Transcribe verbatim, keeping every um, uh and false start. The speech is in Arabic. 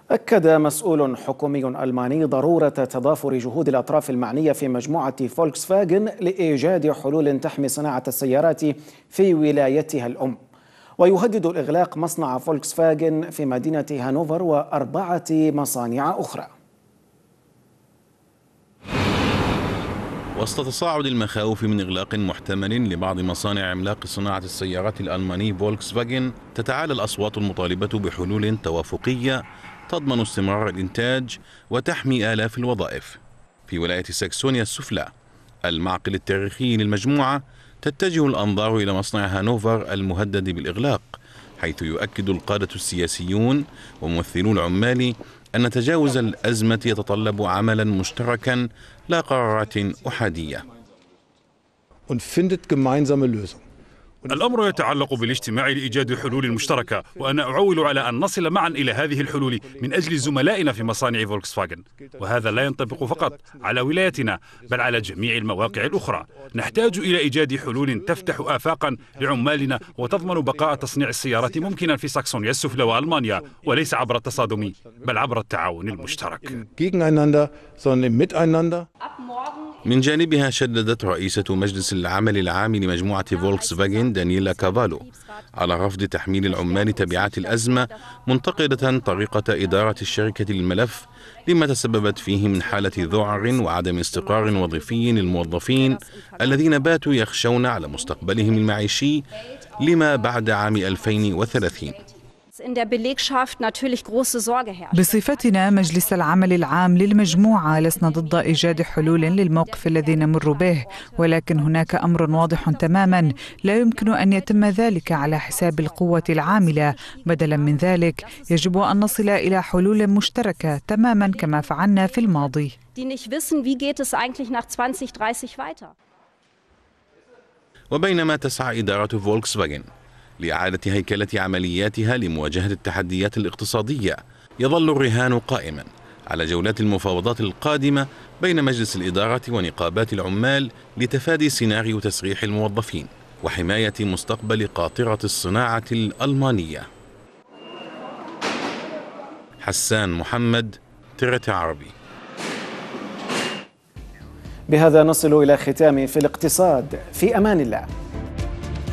أكد مسؤول حكومي ألماني ضرورة تضافر جهود الأطراف المعنية في مجموعة فولكس فاجن لإيجاد حلول تحمي صناعة السيارات في ولايتها الأم. ويهدد الإغلاق مصنع فولكس فاجن في مدينة هانوفر وأربعة مصانع أخرى. وسط تصاعد المخاوف من إغلاق محتمل لبعض مصانع عملاق صناعة السيارات الألماني فولكس فاجن، تتعالى الأصوات المطالبة بحلول توافقية تضمن استمرار الإنتاج وتحمي آلاف الوظائف. في ولاية ساكسونيا السفلى المعقل التاريخي للمجموعة، تتجه الأنظار إلى مصنع هانوفر المهدد بالإغلاق، حيث يؤكد القادة السياسيون وممثلو العمال أن تجاوز الأزمة يتطلب عملا مشتركا لا قرارات أحادية. الأمر يتعلق بالاجتماع لإيجاد حلول مشتركة، وأنا أعول على أن نصل معا إلى هذه الحلول من أجل زملائنا في مصانع فولكس فاجن. وهذا لا ينطبق فقط على ولايتنا بل على جميع المواقع الأخرى. نحتاج إلى إيجاد حلول تفتح آفاقا لعمالنا وتضمن بقاء تصنيع السيارات ممكنا في ساكسونيا السفلى وألمانيا، وليس عبر التصادم بل عبر التعاون المشترك. من جانبها شددت رئيسة مجلس العمل العام لمجموعة فولكس فاجن دانييلا كافالو على رفض تحميل العمال تبعات الأزمة، منتقدة طريقة إدارة الشركة للملف لما تسببت فيه من حالة ذعر وعدم استقرار وظيفي للموظفين الذين باتوا يخشون على مستقبلهم المعيشي لما بعد عام ألفين وثلاثين. بصفتنا مجلس العمل العام للمجموعة لسنا ضد إيجاد حلول للموقف الذي نمر به، ولكن هناك أمر واضح تماما، لا يمكن أن يتم ذلك على حساب القوة العاملة. بدلا من ذلك يجب أن نصل إلى حلول مشتركة تماما كما فعلنا في الماضي. وبينما تسعى إدارة فولكس فاجن لإعادة هيكلة عملياتها لمواجهة التحديات الاقتصادية، يظل الرهان قائما على جولات المفاوضات القادمة بين مجلس الإدارة ونقابات العمال لتفادي سيناريو تسريح الموظفين وحماية مستقبل قاطرة الصناعة الألمانية. حسان محمد، ترت عربي. بهذا نصل إلى ختام في الاقتصاد. في أمان الله.